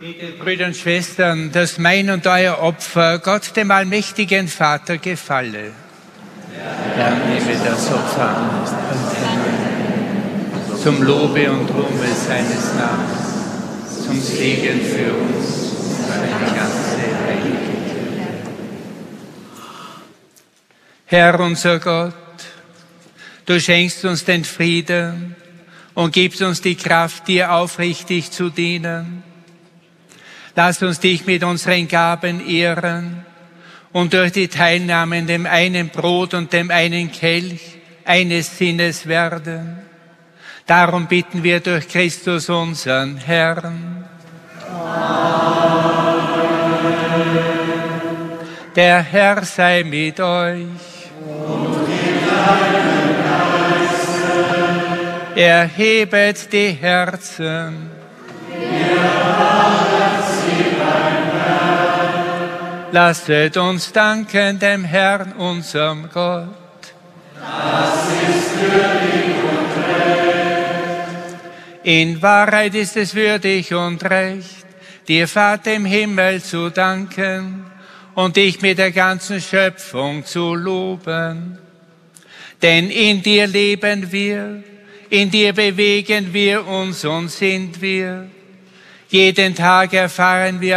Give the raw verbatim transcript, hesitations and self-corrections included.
Liebe Brüder und Schwestern, dass mein und euer Opfer Gott, dem allmächtigen Vater, gefalle. Herr, nehme das Opfer an zum Lobe und Ruhme seines Namens, zum Segen für uns und seine ganze heilige Kirche. Herr unser Gott, du schenkst uns den Frieden und gibst uns die Kraft, dir aufrichtig zu dienen. Lass uns dich mit unseren Gaben ehren und durch die Teilnahme an dem einen Brot und dem einen Kelch eines Sinnes werden. Darum bitten wir durch Christus unseren Herrn. Amen. Der Herr sei mit euch. Und mit deinem Geiste. Erhebet die Herzen. Lasset uns danken dem Herrn, unserem Gott. Das ist würdig und recht. In Wahrheit ist es würdig und recht, dir, Vater im Himmel, zu danken und dich mit der ganzen Schöpfung zu loben. Denn in dir leben wir, in dir bewegen wir uns und sind wir. Jeden Tag erfahren wir